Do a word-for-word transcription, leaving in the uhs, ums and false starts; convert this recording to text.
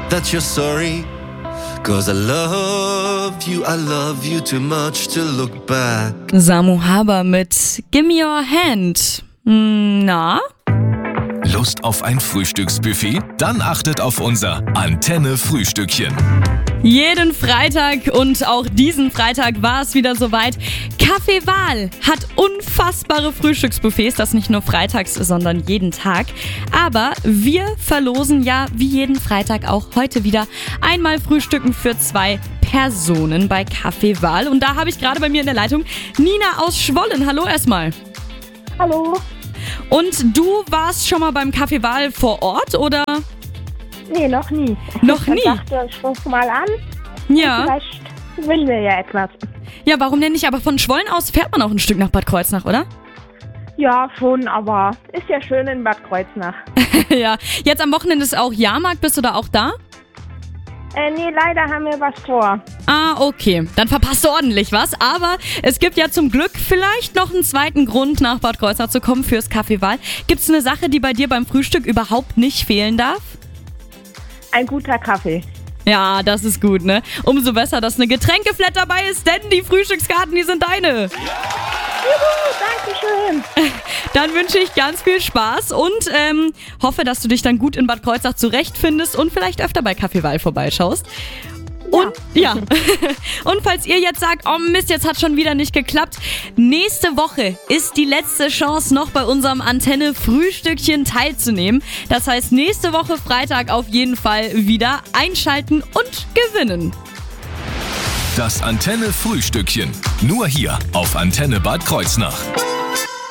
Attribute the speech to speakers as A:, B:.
A: that you're sorry. Cause I love you, I love you too much to look back.
B: Samu Haber mit Gimme Your Hand. Na?
C: Lust auf ein Frühstücksbuffet? Dann achtet auf unser Antenne-Frühstückchen.
B: Jeden Freitag und auch diesen Freitag war es wieder soweit. Café Wahl hat unfassbare Frühstücksbuffets, das nicht nur freitags, sondern jeden Tag. Aber wir verlosen ja wie jeden Freitag auch heute wieder einmal Frühstücken für zwei Personen bei Café Wahl. Und da habe ich gerade bei mir in der Leitung Nina aus Schwollen. Hallo erstmal.
D: Hallo.
B: Und du warst schon mal beim Café Wahl vor Ort, oder?
D: Nee, noch nie.
B: Noch nie?
D: Ich dachte, ich rufe mal an.
B: Ja.
D: Vielleicht will wir ja etwas.
B: Ja, warum denn nicht? Aber von Schwollen aus fährt man auch ein Stück nach Bad Kreuznach, oder?
D: Ja, schon, aber ist ja schön in Bad Kreuznach.
B: Ja. Jetzt am Wochenende ist auch Jahrmarkt. Bist du da auch da?
D: Äh, nee, leider haben wir was vor.
B: Ah, okay. Dann verpasst du ordentlich was. Aber es gibt ja zum Glück vielleicht noch einen zweiten Grund, nach Bad Kreuznach zu kommen fürs Café Wahl. Gibt es eine Sache, die bei dir beim Frühstück überhaupt nicht fehlen darf?
D: Ein guter Kaffee.
B: Ja, das ist gut, ne? Umso besser, dass eine Getränkeflat dabei ist, denn die Frühstückskarten, die sind deine.
D: Juhu, danke schön.
B: Dann wünsche ich ganz viel Spaß und ähm, hoffe, dass du dich dann gut in Bad Kreuznach zurechtfindest und vielleicht öfter bei Café Wahl vorbeischaust. Und ja, und falls ihr jetzt sagt, oh Mist, jetzt hat schon wieder nicht geklappt, nächste Woche ist die letzte Chance, noch bei unserem Antenne-Frühstückchen teilzunehmen. Das heißt, nächste Woche Freitag auf jeden Fall wieder einschalten und gewinnen.
C: Das Antenne-Frühstückchen. Nur hier auf Antenne Bad Kreuznach.